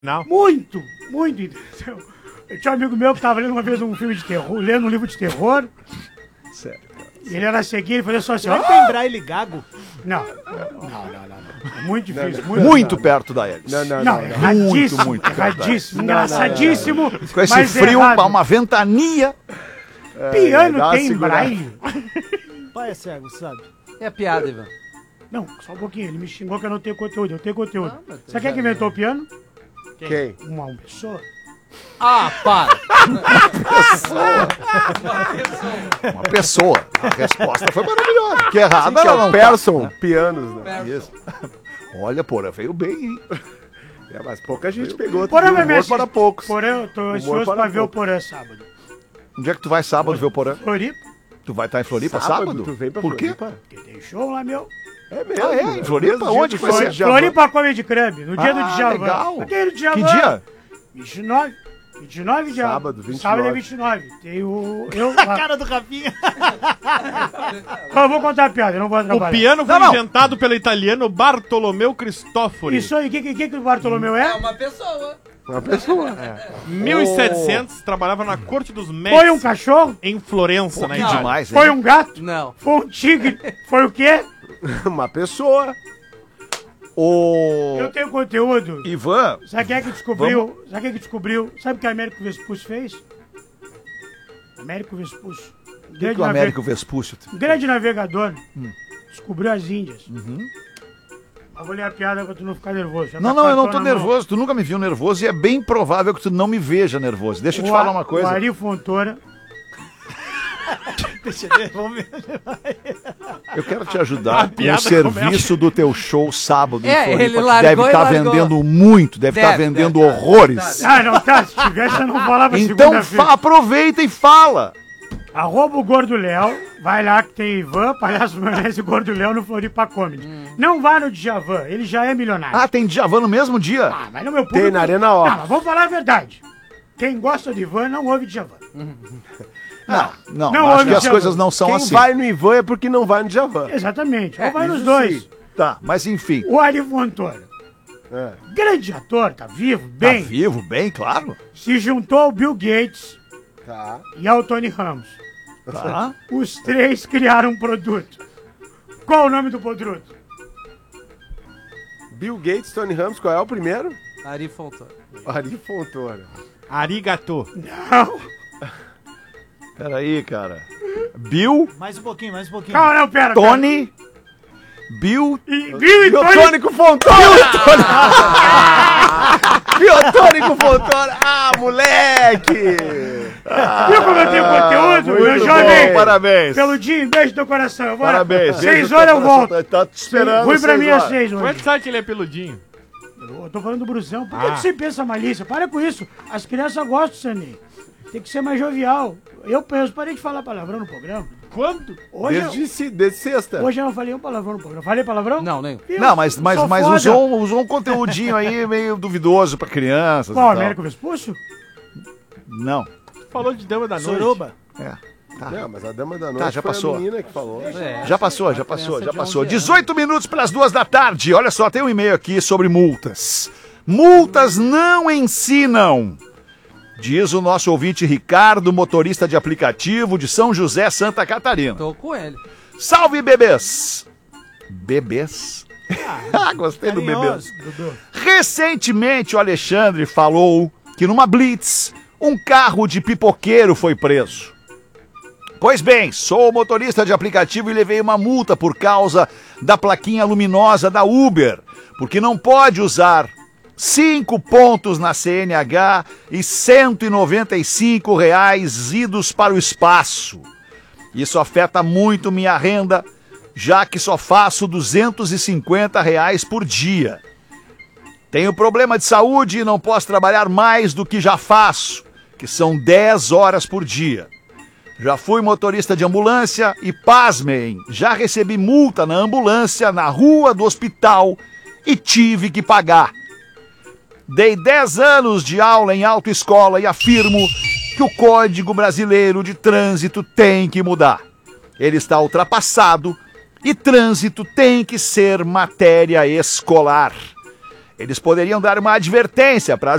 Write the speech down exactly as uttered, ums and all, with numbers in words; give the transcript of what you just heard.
Não. Muito, muito. Entendeu? Eu tinha um amigo meu que tava lendo uma vez um filme de terror, lendo um livro de terror. Sério, cara. E ele era ceguinho, ele fazia só assim, ó. Será que tem braille gago? Não, não, não, não, não. É muito difícil. Não, Muito, Muito perto da hélice. Não, não, Não, não. não. erradíssimo, muito erradíssimo, Não, não, não, engraçadíssimo. Com esse mas frio, errado. uma ventania. Piano dá uma tem segurada. braille? Pai é cego, sabe? É a piada, Ivan. Não, só um pouquinho, ele me xingou que eu não tenho conteúdo, eu tenho conteúdo. Ah, mas Sabe quem é que inventou o piano? Quem? Uma, uma pessoa. Ah, para! Uma pessoa. A resposta foi maravilhosa. Que errada Que é ela o não tá. Person Pianos, né? Isso. Olha, porra, veio bem, hein? É, mas pouca gente pegou. Porã Porém, vai me humor assistir. para poucos. Porém, eu tô Humor ansioso para pra ver o poucos. Porã sábado. Onde é que tu vai sábado ver o Porã? Floripa, Tu vai estar em Floripa sábado? Tu vem pra Por quê? Floripa? que tem show lá, meu. É mesmo. Ah, é? Em Floripa? Onde que vai ser? Djavan. Floripa Comedy Club, no dia do Ah, Djavan. legal. Aquele Djavan. Que dia? vinte e nove. vinte e nove de Sábado, vinte e nove. Sábado é vinte e nove. Tem o... Eu, A cara do Rafinha. eu vou contar a piada, eu não vou O atrapalhar. piano foi Não, não. inventado pelo italiano Bartolomeu Cristofori. Isso aí, o que, que, que, que o Bartolomeu é? uma pessoa. Uma pessoa. mil e setecentos, trabalhava na corte dos médicos. Foi um cachorro? Em Florença, na Que Itália. demais, hein? Foi um gato? Não. Foi um tigre? Foi o quê? Uma pessoa. O Eu tenho conteúdo. Ivan, Sabe quem é que descobriu? Sabe quem é que descobriu? Sabe o que o Américo Vespucci fez? Américo Vespucci. Um o que, grande, que o nave- Américo Vespúcio? um grande navegador. Hum. Descobriu as Índias. Uhum. Eu vou ler a piada pra tu não ficar nervoso. Já Não, tá não, eu não cartão tô na mão. nervoso. Tu nunca me viu nervoso e é bem provável que tu não me veja nervoso. Deixa eu te O falar A- uma coisa. O Ari Fontoura. Deixa eu ver, vamos ver. Eu quero te ajudar com o piada serviço do teu show sábado. em É, Floripa, ele que largou deve e estar largou. vendendo muito, deve estar Deve, vendendo deve, horrores. deve, Ah, não tá. Se tivesse, eu não falava Então segunda-feira. fa- aproveita e fala. Arroba o Gordo Léo. Vai lá que tem Ivan, Palhaço Maionese e Gordo Léo no Floripa Comedy. Não vá no Djavan, ele já é milionário. Ah, tem Djavan no mesmo dia? Ah, mas no meu público... Tem na Arena Ó. Não, mas vamos falar a verdade. Quem gosta de Ivan não ouve Djavan. Não, não, Não, acho homem, que as Djavan. coisas não são Quem assim. vai no Ivan é porque não vai no Djavan. Exatamente, ou vai nos isso dois. sim. Tá, mas enfim. O Ari Fontoura, É. grande ator, tá vivo, Tá bem, vivo, bem, claro. se juntou ao Bill Gates Tá. e ao Tony Ramos. Tá. Os três criaram um produto. Qual o nome do produto? Bill Gates, Tony Ramos, qual é o primeiro? Ari Fontoura. Ari Fontoura. Arigato. Não, Peraí, cara. Bill, Mais um pouquinho, mais um pouquinho. calma, não, pera. Tony, Bill... pera. E, Bill e Tony. Biotônico Fontoura! Biotônico Fontoura! Ah, moleque! Viu como eu tenho conteúdo? Meu muito jovem. bom, parabéns. Peludinho, beijo no teu coração. Bora. Parabéns. Seis Beijo horas no eu teu volto. coração. Tá te esperando. Fui pra seis mim às horas. seis Como é hoje. que sabe que ele é peludinho? Eu tô falando do Brusão. Por que, Ah. que você pensa malícia? Para com isso. As crianças gostam, Sanei. Tem que ser mais jovial. Eu penso, parei de falar palavrão no programa. Quando? Hoje, Desde, se- desde sexta. eu, hoje eu não falei um palavrão no programa. Falei palavrão? Não, nem. Eu Não, mas, mas, sou mas foda. usou, um- usou um conteúdinho aí meio duvidoso pra crianças. Qual, e tal. Américo Vespuccio? Não. Tu falou de dama da noite. Suruba. É. Não, mas a dama da noite Tá, já foi passou. a menina que falou. É. Já passou, já Uma passou, criança já de passou. onze anos. dezoito minutos para as duas da tarde. Olha só, tem um e-mail aqui sobre multas. Multas não ensinam. Diz o nosso ouvinte Ricardo, motorista de aplicativo de São José, Santa Catarina. Tô com ele. Salve, bebês! Bebês? Ah, gostei do bebês. Carinhoso, Dudu. Recentemente o Alexandre falou que numa blitz um carro de pipoqueiro foi preso. Pois bem, sou motorista de aplicativo e levei uma multa por causa da plaquinha luminosa da Uber, porque não pode usar cinco pontos na C N H e cento e noventa e cinco reais idos para o espaço. Isso afeta muito minha renda, já que só faço duzentos e cinquenta reais por dia. Tenho problema de saúde e não posso trabalhar mais do que já faço, que são dez horas por dia. Já fui motorista de ambulância e, pasmem, já recebi multa na ambulância na rua do hospital e tive que pagar. Dei dez anos de aula em autoescola e afirmo que o Código Brasileiro de Trânsito tem que mudar. Ele está ultrapassado e trânsito tem que ser matéria escolar. Eles poderiam dar uma advertência para